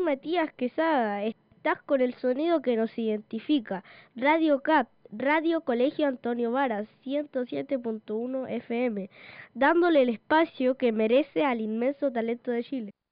Matías Quesada, estás con el sonido que nos identifica. Radio CAP, Radio Colegio Antonio Varas, 107.1 FM, dándole el espacio que merece al inmenso talento de Chile.